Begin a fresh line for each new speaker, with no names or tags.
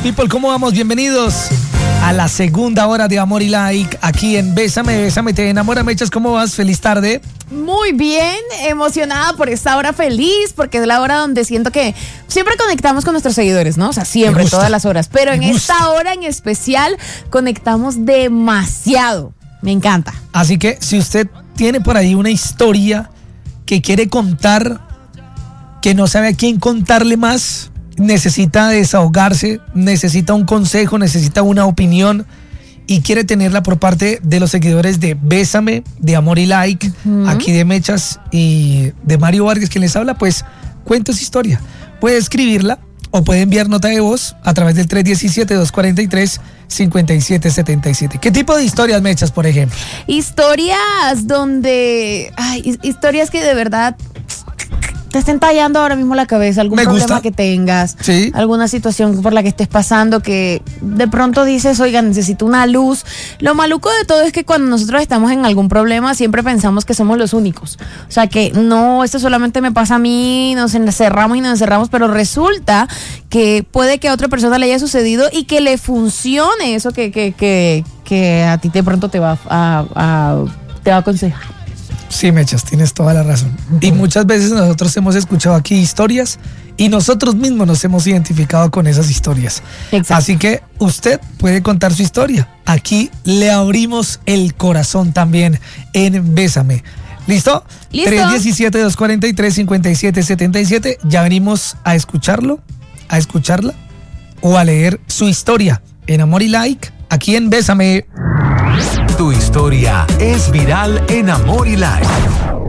people, ¿cómo vamos? Bienvenidos a la segunda hora de Amor y Like aquí en Bésame, Bésame, te enamora. Mechas, ¿cómo vas? Feliz tarde.
Muy bien, emocionada por esta hora, feliz, porque es la hora donde siento que siempre conectamos con nuestros seguidores, ¿no? O sea, siempre, todas las horas, pero en esta hora en especial conectamos demasiado. Me encanta.
Así que si usted tiene por ahí una historia que quiere contar, que no sabe a quién contarle más, necesita desahogarse, necesita un consejo, necesita una opinión y quiere tenerla por parte de los seguidores de Bésame, de Amor y Like, aquí de Mechas y de Mario Vargas, quien les habla, pues cuenta su historia. Puede escribirla o puede enviar nota de voz a través del 317-243-5777. ¿Qué tipo de historias, Mechas, por ejemplo?
Historias donde... historias que de verdad... te estén tallando ahora mismo la cabeza, algún problema que tengas, ¿sí? Alguna situación por la que estés pasando que de pronto dices, oiga, necesito una luz. Lo maluco de todo es que cuando nosotros estamos en algún problema siempre pensamos que somos los únicos. O sea, que no, esto solamente me pasa a mí, nos encerramos, pero resulta que puede que a otra persona le haya sucedido y que le funcione eso que a ti de pronto te va a aconsejar.
Sí, Mechas, tienes toda la razón. Y muchas veces nosotros hemos escuchado aquí historias y nosotros mismos nos hemos identificado con esas historias. Exacto. Así que usted puede contar su historia. Aquí le abrimos el corazón también en Bésame. ¿Listo? 317-243-5777. Ya venimos a escucharlo, a escucharla o a leer su historia en Amor y Like, aquí en Bésame.
Tu historia es viral en Amor y Like.